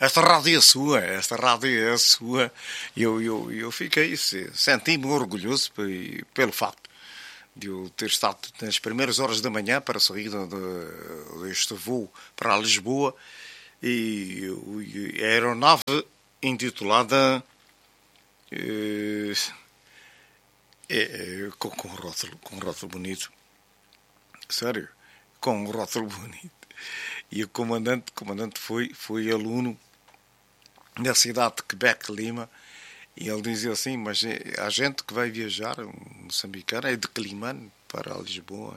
Esta rádio é sua, esta rádio é sua. Eu fiquei, senti-me orgulhoso pelo facto de eu ter estado nas primeiras horas da manhã para a saída deste voo para Lisboa, e a aeronave intitulada com um rótulo bonito, sério, com um rótulo bonito. E o comandante foi aluno na cidade de Quebec, Lima, e ele dizia assim: mas a gente que vai viajar, um moçambicano, é de Climane para Lisboa.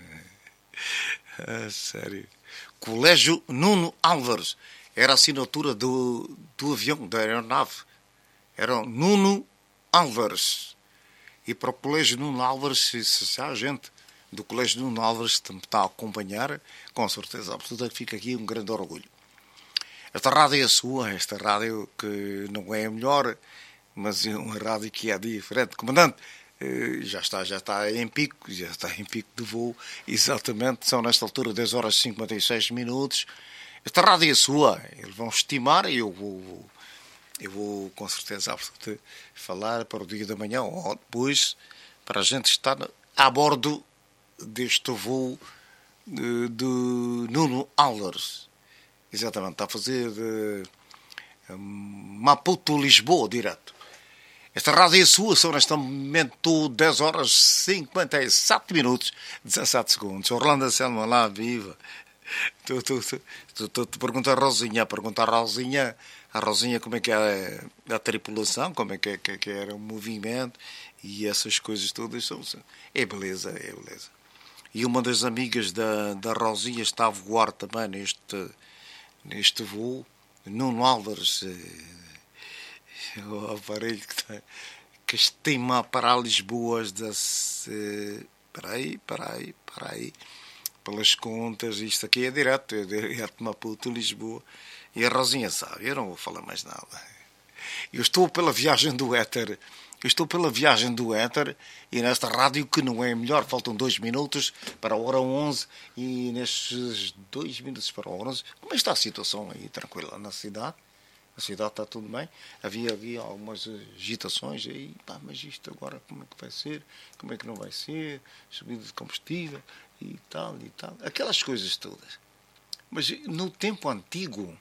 Sério. Colégio Nuno Álvares era a assinatura do avião, da aeronave. Era Nuno Álvares. E para o Colégio Nuno Álvares, se há gente do Colégio Nuno Álvares que me está a acompanhar, com certeza absoluta que fica aqui um grande orgulho. Esta rádio é sua, esta rádio que não é a melhor, mas é uma rádio que é diferente. Comandante, já está em pico de voo, exatamente, são nesta altura 10 horas e 56 minutos. Esta rádio é sua, eles vão estimar, e eu vou com certeza absoluta falar para o dia da manhã ou depois, para a gente estar a bordo deste voo de Nuno Álvares. Exatamente, está a fazer Maputo-Lisboa direto. Esta rádio é sua, são neste momento 10 horas 57 minutos 17 segundos. Orlando Selma lá, viva. Estou a perguntar a Rosinha como é que é a tripulação, como é que era o movimento e essas coisas todas. É beleza. E uma das amigas da Rosinha está a voar também neste voo. Nuno Álvares, o aparelho que estima para Lisboa. Para aí. Pelas contas, isto aqui é direto de Maputo, Lisboa. E a Rosinha sabe, eu não vou falar mais nada. Eu estou pela viagem do éter. E nesta rádio que não é melhor, faltam 2 minutos para a hora 11. E nestes 2 minutos para a hora 11, como está a situação aí, tranquila, na cidade? A cidade está tudo bem? Havia algumas agitações aí, mas isto agora como é que vai ser? Como é que não vai ser? Subida de combustível e tal. Aquelas coisas todas. Mas no tempo antigo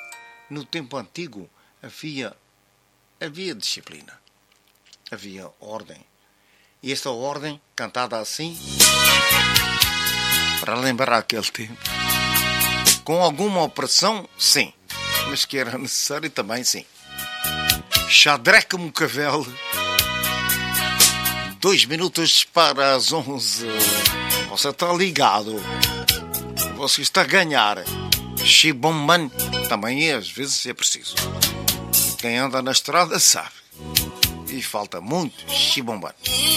havia disciplina. Havia ordem. E esta ordem, cantada assim, para lembrar aquele tempo, com alguma opressão, sim, mas que era necessário também, sim. Xadreca Mucavel, 2 minutos para as 11. Você está ligado. Você está a ganhar. Chibomban também às vezes é preciso. Quem anda na estrada sabe. E falta muito Chibomban.